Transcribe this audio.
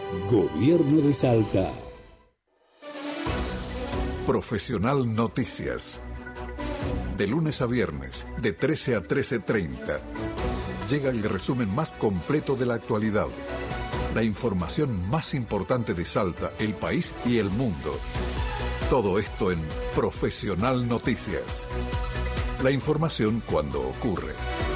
Gobierno de Salta. Profesional Noticias. De lunes a viernes, de 13 a 13:30. Llega el resumen más completo de la actualidad. La información más importante de Salta, el país y el mundo. Todo esto en Profesional Noticias. La información cuando ocurre.